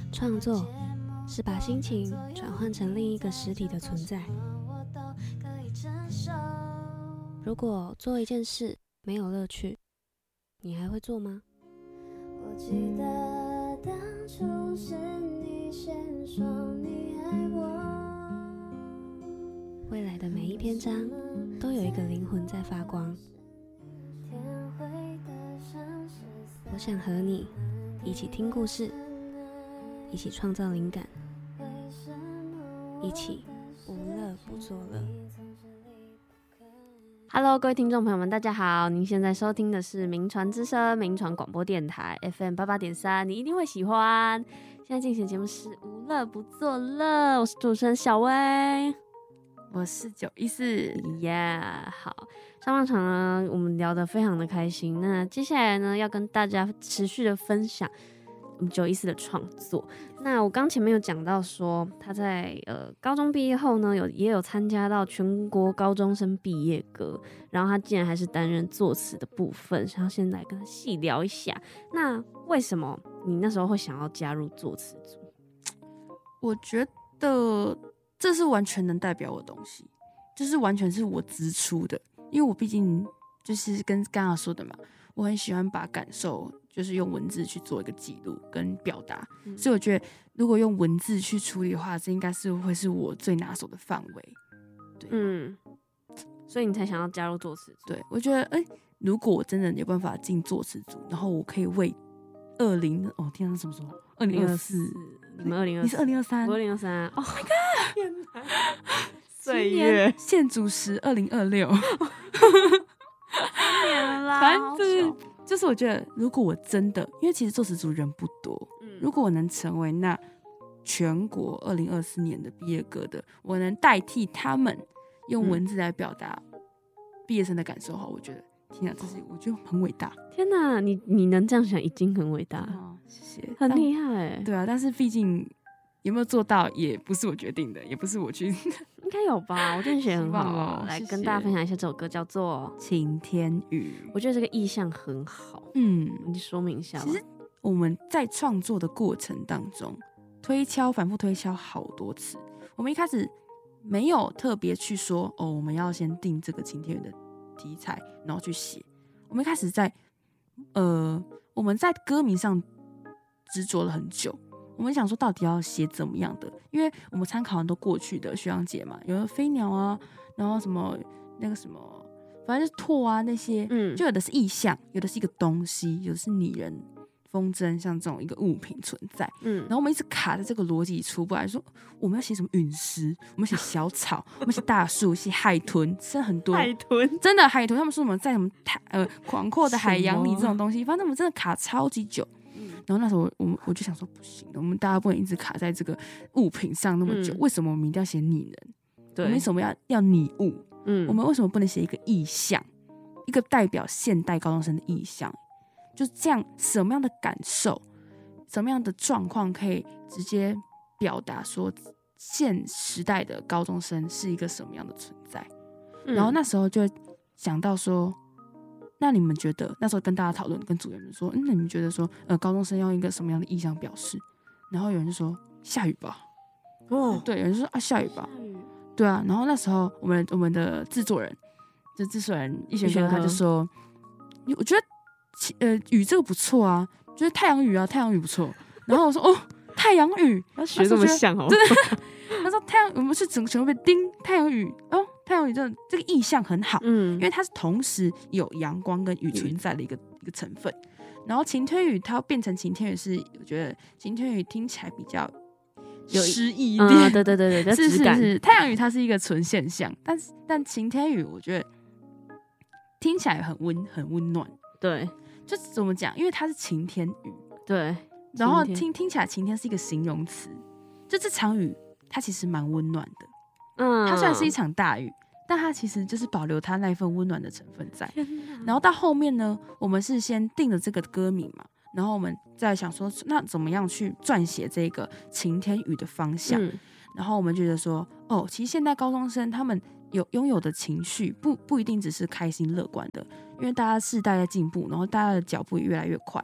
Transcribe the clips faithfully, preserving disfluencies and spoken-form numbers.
创作是把心情转换成另一个实体的存在。如果做一件事没有乐趣，你还会做吗？我记得当初是你先说你爱我，未来的每一篇章都有一个灵魂在发光。我想和你一起听故事，一起创造灵感，一起无乐不作乐。Hello， 各位听众朋友们，大家好！您现在收听的是名传之声名传广播电台 F M 八八点三，你一定会喜欢。现在进行的节目是无乐不作乐，我是主持人小薇， 我是九一四， 耶、yeah, 好。上半场呢，我们聊得非常的开心。那接下来呢，要跟大家持续的分享我们九一四的创作。那我刚前面有讲到说，他在呃高中毕业后呢，有也有参加到全国高中生毕业歌，然后他竟然还是担任作词的部分，想要先来跟他细聊一下。那为什么你那时候会想要加入作词组？ 我觉得这是完全能代表我的东西，就是完全是我直出的，因为我毕竟就是跟刚刚说的嘛，我很喜欢把感受就是用文字去做一个记录跟表达、嗯、所以我觉得如果用文字去处理的话，这应该是会是我最拿手的范围。对， 嗯，所以你才想要加入作词组？ 对，我觉得哎、欸，如果我真的有办法进作词组，然后我可以为二零哦天哪，什么时候？二零二四？ 你们二零二四？ 你是二零二三？ 我二零二三。Oh my god！ 天哪！ 岁月现主时二零二六。反正就是就是我觉得，如果我真的，因为其实作词组人不多、嗯，如果我能成为那全国二零二四年的毕业歌的，我能代替他们用文字来表达毕业生的感受后、嗯、我觉得天哪，这是我觉得很伟大。 天哪，你你能这样想已经很伟大了、哦， 谢谢， 很厉害。 对啊，但是毕竟有没有做到也不是我决定的，也不是我去。 应该有吧，我真的写很好、 哦、 来跟大家分享一下这首歌叫做 《晴天雨》。 我觉得这个意象很好， 嗯， 你说明一下吧。 其实我们在创作的过程当中，推敲反复推敲好多次。我们一开始没有特别去说哦，我们要先定这个晴天雨的题材，然后去写。我们一开始在呃，我们在歌名上执着了很久。我们想说到底要写怎么样的，因为我们参考很多过去的学长姐嘛，有的飞鸟啊，然后什么那个什么，反正就是拓啊那些，嗯，就有的是意象，有的是一个东西，有的是拟人、风筝，像这种一个物品存在，嗯，然后我们一直卡在这个逻辑出不来，说我们要写什么陨石，我们写小草，我们写大树，写海豚，真的很多海豚， 真的海豚，他们说我们在什么太呃广阔的海洋里这种东西，反正我们真的卡超级久。然后那时候我我我就想说不行，我们大家不能一直卡在这个物品上那么久，嗯、为什么我们一定要写拟人？对，我们为什么要要拟物？嗯，我们为什么不能写一个意象，一个代表现代高中生的意象？就这样，什么样的感受，什么样的状况可以直接表达说现时代的高中生是一个什么样的存在？嗯、然后那时候就想到说。那你们觉得那时候跟大家讨论，跟组员们说，嗯，那你们觉得说，呃，高中生要一个什么样的意象表示？然后有人就说下雨吧，哦，对，有人就说啊下雨吧，对啊。然后那时候我们我们的制作人，就制作人一轩哥他就说，我觉得呃雨这个不错啊，觉得太阳雨啊，太阳雨不错。然后我说哦，太阳雨， 要学这么像哦， 对，他说太阳，我们是整个全部被叮太阳雨哦。太阳雨这这个意象很好，嗯，因为它是同时有阳光跟雨存在的一个、嗯、一个成分。然后晴天雨它变成晴天雨是，我觉得晴天雨听起来比较有诗意一点， 嗯、对对对对， 是是是。太阳雨它是一个纯现象，但是但晴天雨我觉得听起来很温很温暖， 对， 就怎么讲？因为它是晴天雨， 对， 然后听听起来晴天是一个形容词，就这场雨它其实蛮温暖的。嗯，它虽然是一场大雨，但它其实就是保留它那一份温暖的成分在。然后到后面呢，我们是先定了这个歌名嘛，然后我们再想说，那怎么样去撰写这个晴天雨的方向？嗯、然后我们觉得说，哦，其实现在高中生他们有拥有的情绪不不一定只是开心乐观的，因为大家世代在进步，然后大家的脚步也越来越快。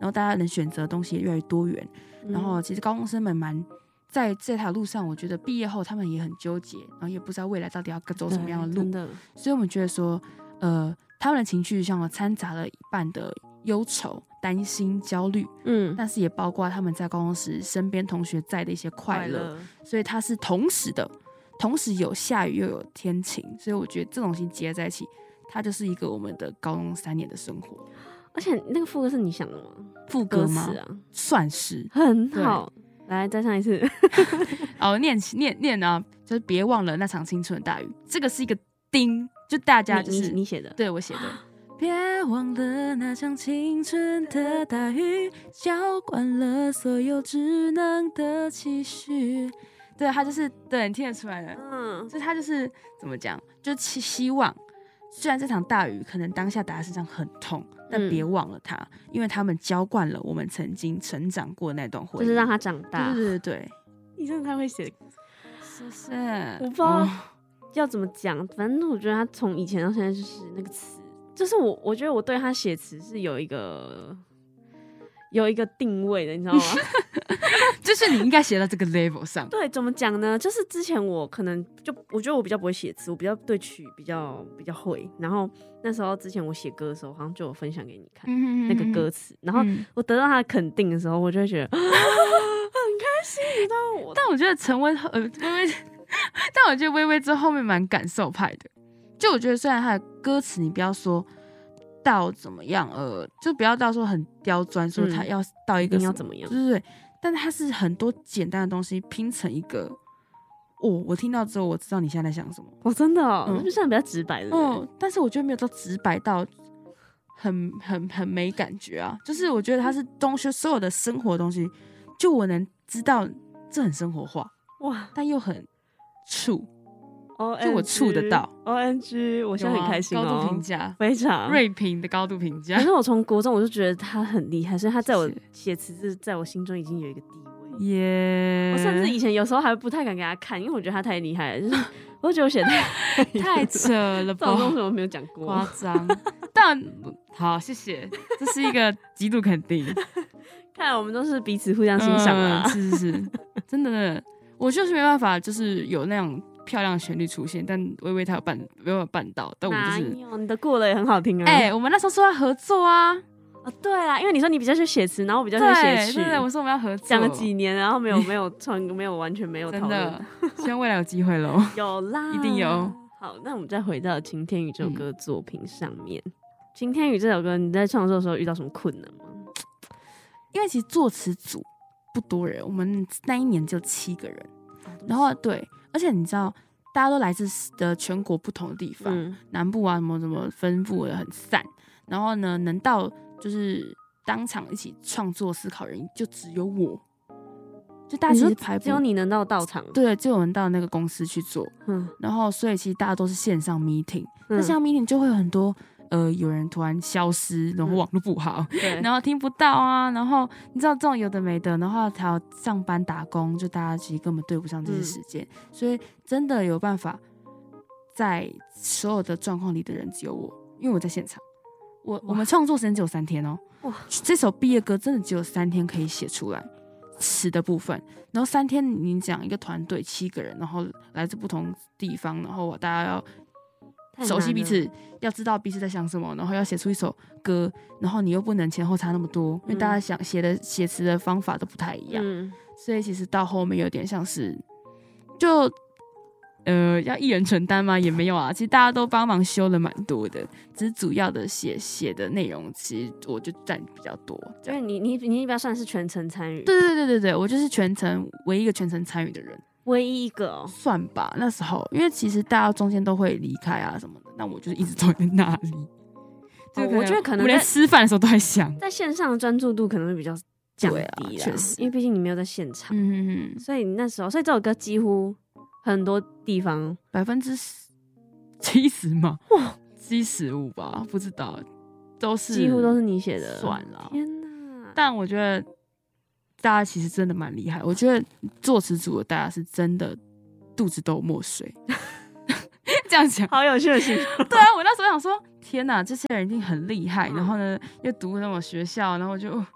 然后大家能选择的东西也越来越多元。嗯、然后其实高中生们蛮在这条路上，我觉得毕业后他们也很纠结，然后也不知道未来到底要走什么样的路。 真的， 所以我们觉得说，呃，他们的情绪像掺杂了一半的忧愁、担心、焦虑，嗯，但是也包括他们在高中时身边同学在的一些快乐，快乐所以它是同时的，同时有下雨又有天晴，所以我觉得这种东西结合在一起，它就是一个我们的高中三年的生活。 而且那个副歌是你想的吗？ 副歌吗？ 歌词啊， 算是很好。来，再唱一次。 哦，念念念啊，就是别忘了那场青春的大雨。这个是一个丁，就大家就是你, 你, 你写的， 对我写的。别忘了那场青春的大雨，浇灌了所有稚嫩的期许。对，他就是对你听得出来的，嗯，所以他就是怎么讲，就希希望，虽然这场大雨可能当下打在身上很痛，但别忘了它，嗯、因为他们浇灌了我们曾经成长过的那段回忆， 就是让他长大。 对对对对， 你真的太会写， 是不是？ 我不知道要怎么讲，反正我觉得他从以前到现在就是那个词。就是我，我觉得我对他写词是有一个有一个定位的，你知道吗？ 就是你应该写到这个 level 上。 对，怎么讲呢？就是之前我可能就我觉得我比较不会写词，我比较对曲比较比较会。然后那时候之前我写歌的时候，好像就有分享给你看、嗯、那个歌词。然后我得到他的肯定的时候，我就会觉得、嗯、很开心，你知道我。 但我觉得陈薇呃薇薇，但我觉得薇薇之后面蛮感受派的。就我觉得虽然他的歌词你不要说到怎么样呃就不要到说很刁钻说他要到一个、 嗯、要怎么样， 对对对，但他是很多简单的东西拼成一个哦，我听到之后我知道你现在在想什么。 哦，真的哦，那、嗯、就像比较直白的。 嗯，但是我觉得没有到直白到很很很没感觉啊，就是我觉得他是东西所有的生活的东西，就我能知道这很生活化哇，但又很触。就我触得到 O M G 我现在很开心哦， 高度评价， 非常锐评的高度评价。 可是我从国中我就觉得他很厉害，所以他在我写词是在我心中已经有一个地位耶。Yeah. 我甚至以前有时候还不太敢给他看，因为我觉得他太厉害了，就是我就觉得我写太太扯了吧， 这种东西我没有讲过， 夸张。但好，谢谢，这是一个极度肯定。 看来我们都是彼此互相欣赏啦、 嗯，是是是，真的，我就是没办法，就是有那样漂亮的旋律出现，但微微他有办没有办到，但我就是哪有你的过了也很好听啊！ 哎、欸，我们那时候说要合作啊， 啊对啦，因为你说你比较会写词，然后我比较会写曲， 对对，我说我们要合作， 讲了几年，然后没有没有创，没有完全没有讨论， 希望未来有机会喽， 有啦， 一定有。 好，那我们再回到《晴天雨》这首歌的作品上面，嗯，《晴天雨》这首歌你在创作的时候遇到什么困难吗？ 因为其实作词组不多人，我们那一年只有七个人，啊，然后对。而且你知道，大家都来自的全国不同的地方，嗯，南部啊什么什么分布的很散，然后呢，能到就是当场一起创作思考人就只有我，就大家其实排只有你能到到场， 对，只有人到那个公司去做，嗯，然后所以其实大家都是线上 meeting，那，嗯，线上 meeting 就会有很多。呃，有人突然消失，然后网络不好，嗯，然后听不到啊，然后你知道这种有的没的，然后还要上班打工，就大家其实根本对不上这些时间，嗯，所以真的有办法在所有的状况里的人只有我，因为我在现场。我我们创作时间只有三天哦，哇，这首毕业歌真的只有三天可以写出来词的部分，然后三天你讲一个团队七个人，然后来自不同地方，然后大家要。熟悉彼此，要知道彼此在想什么，然后要写出一首歌，然后你又不能前后差那么多，因为大家想写的写词的方法都不太一样，嗯，所以其实到后面有点像是，就呃要一人承担吗？也没有啊，其实大家都帮忙修了蛮多的，只是主要的写写的内容，其实我就占比较多。 因为你你你比较算是全程参与， 对对对对对，我就是全程唯一一个全程参与的人。 唯一一个，哦， 算吧，那时候因为其实大家中间都会离开啊什么的，那我就是一直都在那里。 哦，我觉得可能我连吃饭的时候都在想， 在线上的专注度可能会比较降低啦，确实，因为毕竟你没有在现场，嗯嗯，所以你那时候，所以这首歌几乎很多地方百分之七十嘛，哇，七十五吧，不知道，都是几乎都是你写的， 算了， 天哪！ 但我觉得。大家其实真的蛮厉害，我觉得作词组的大家是真的肚子都有墨水，这样讲好有趣的形容。 对啊，我那时候想说，天哪，这些人一定很厉害，嗯，然后呢又读那种学校，然后就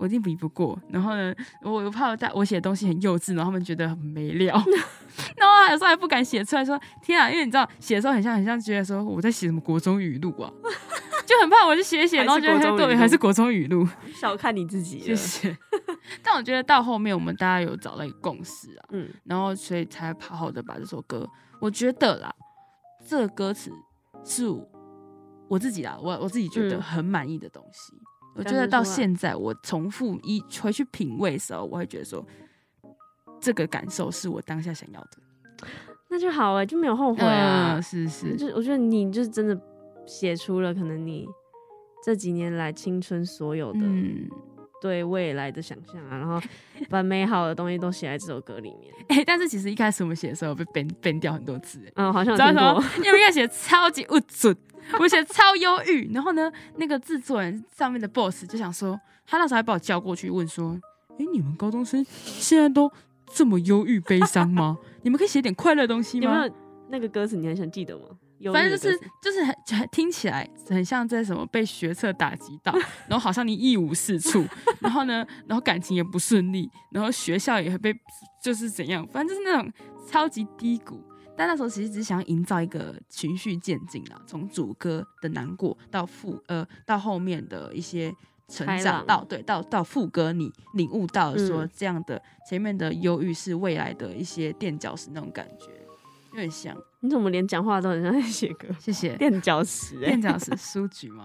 我一定比不过。然后呢，我怕我我写的东西很幼稚，然后他们觉得很没料，然后有时候还不敢写出来说，天啊，因为你知道写的时候很像很像觉得说我在写什么国中语录啊，就很怕我就写一写，然后觉得对还是国中语录， 小看你自己了， 谢谢。但我觉得到后面我们大家有找到一个共识啊，嗯，然后所以才好好的把这首歌，我觉得啦，这个歌词是我自己啦，我我自己觉得很满意的东西。嗯，我觉得到现在我重复一回去品味的时候，我会觉得说，这个感受是我当下想要的， 那就好哎，就没有后悔啊。 嗯，是是， 就我觉得你就是真的写出了可能你这几年来青春所有的。嗯，对未来的想象啊，然后把美好的东西都写在这首歌里面。 哎、欸，但是其实一开始我们写的时候被 ban ban 掉很多字， 嗯，好像有听过， 因为一开始写超级不准，我写超忧郁，然后呢，那个制作人上面的 boss 就想说，他那时候还把我叫过去问说，哎、欸，你们高中生现在都这么忧郁悲伤吗？你们可以写点快乐的东西吗？ 有没有那个歌词你还想记得吗？ 反正就是就是很听起来很像在什么被学测打击到，然后好像你一无是处，然后呢，然后感情也不顺利，然后学校也会被就是怎样，反正就是那种超级低谷。但那时候其实只是想要营造一个循序渐进啦，从主歌的难过到副呃到后面的一些成长，到对到到副歌你领悟到说这样的、嗯、前面的忧郁是未来的一些垫脚石那种感觉。有点像， 你怎么连讲话都很像在写歌？ 谢谢。 垫脚石、欸， 垫脚石书局吗？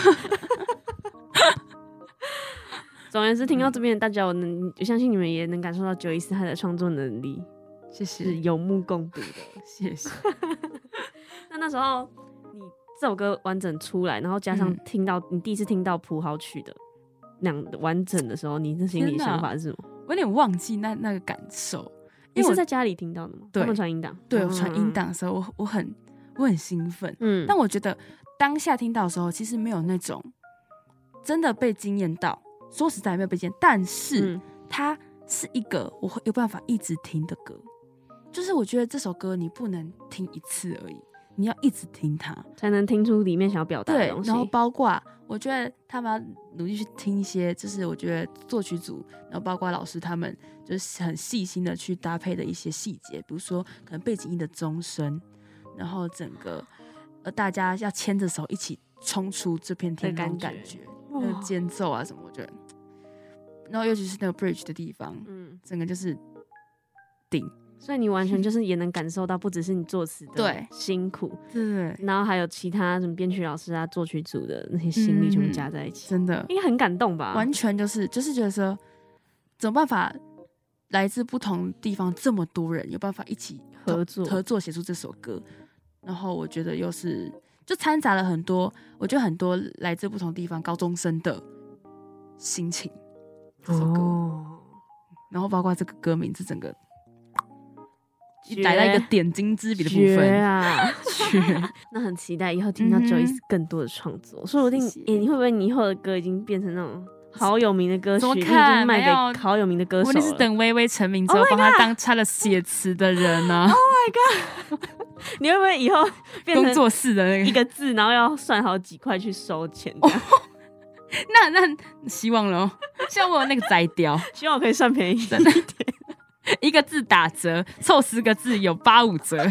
总而言之，听到这边，大家我能，我相信你们也能感受到九一四他的创作能力， 谢谢， 是有目共睹的， 谢谢。 那那时候你这首歌完整出来，然后加上听到、嗯、你第一次听到葡萄曲的那样完整的时候，你的心里想法是什么？ 我有点忘记那那个感受。 你是在家里听到的吗？对，他们传音档。 对，我传音档的时候，我我很我很兴奋。嗯，但我觉得当下听到的时候，其实没有那种真的被惊艳到。说实在没有被惊艳，但是、嗯、它是一个我会有办法一直听的歌。就是我觉得这首歌你不能听一次而已，你要一直听它， 才能听出里面想要表达的东西。 对，然后包括我觉得他们要努力去听一些，就是我觉得作曲组，然后包括老师他们就是很细心的去搭配的一些细节，比如说可能背景音的钟声，然后整个呃大家要牵着手一起冲出这片天那种感觉，那个间奏啊什么，我觉得，然后尤其是那个 bridge 的地方，嗯，整个就是顶。 所以你完全就是也能感受到，不只是你作词的辛苦， 对对， 然后还有其他什么编曲老师啊、作曲组的那些心力全部加在一起， 嗯、真的应该很感动吧？ 完全就是就是觉得说，怎么办法来自不同地方这么多人有办法一起合作合作写出这首歌，然后我觉得又是就掺杂了很多，我觉得很多来自不同地方高中生的心情，这首歌，哦、然后包括这个歌名是整个。来到一个点睛之笔的部分啊，那很期待以后听到九一四更多的创作，说不定哎、欸，你会不会你以后的歌已经变成那种好有名的歌曲，已经卖给好有名的歌手了？ 我是等微微成名之后，帮、oh、他当他的写词的人呢、啊。 Oh my god！ 你会不会以后变成工作室的那个一个字，然后要算好几块去收钱？ 哦、那那希望咯，希望我有那个摘雕， 希望我可以算便宜一点。 一个字打折，凑十个字有八五折，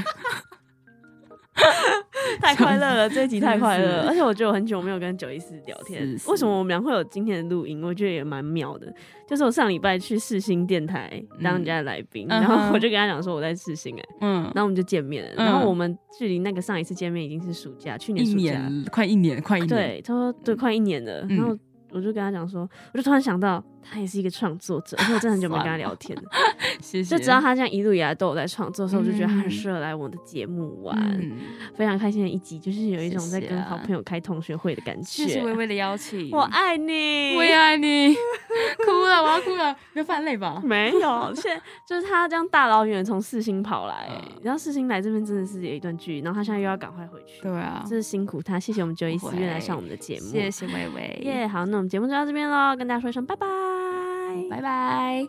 太快乐了！这一集太快乐了，而且我觉得我很久没有跟九一四聊天，是是为什么我们俩会有今天的录音？我觉得也蛮妙的。就是我上礼拜去世新电台当人家的来宾、嗯，然后我就跟他讲说我在世新哎、欸，嗯，然后我们就见面了。嗯、然后我们距离那个上一次见面已经是暑假，去年暑假， 一年快一年，快一年， 对，他说对，快一年了。嗯、然后我就跟他讲说，我就突然想到，他也是一个创作者，而且我真的很久没跟他聊天了。 谢谢。 就知道他这样一路以来都有在创作的时候，我就觉得他很适合来我的节目玩、嗯，非常开心的一集，就是有一种在跟好朋友开同学会的感觉。 谢谢微微的邀请， 我爱你， 我也爱你，哭了，我要哭了，不要泛泪吧？ 没有，现在就是他这样大老远从世新跑来、欸，然后世新来这边真的是有一段距离，然后他现在又要赶快回去， 对啊， 真是辛苦他。谢谢我们九一四愿来上我们的节目， 谢谢微微， 耶、yeah, 好，那我们节目就到这边咯，跟大家说一声拜拜， 拜拜。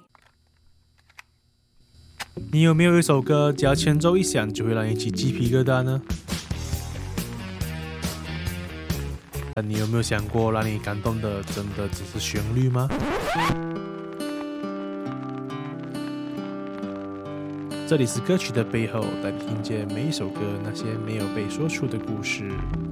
你有没有一首歌，只要前奏一响就会让你起鸡皮疙瘩呢？ 但你有没有想过，让你感动的真的只是旋律吗？这里是歌曲的背后，带你听见每一首歌那些没有被说出的故事。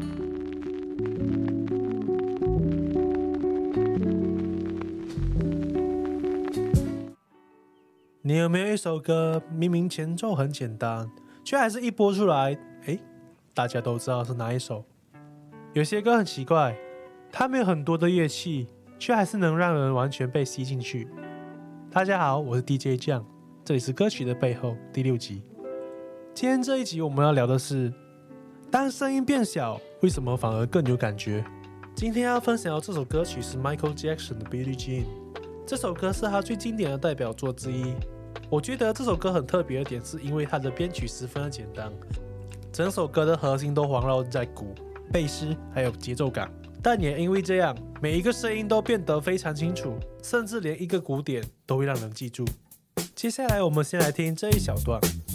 你有没有一首歌，明明前奏很简单，却还是一播出来，诶，大家都知道是哪一首？有些歌很奇怪，它没有很多的乐器，却还是能让人完全被吸进去。大家好，我是 D J 酱，这里是歌曲的背后第六集。今天这一集我们要聊的是，当声音变小，为什么反而更有感觉？今天要分享的这首歌曲是 Michael Jackson 的 Billie Jean， 这首歌是他最经典的代表作之一。我觉得这首歌很特别的点是因为它的编曲十分的简单，整首歌的核心都环绕在鼓、贝斯还有节奏感，但也因为这样，每一个声音都变得非常清楚，甚至连一个鼓点都会让人记住。接下来我们先来听这一小段。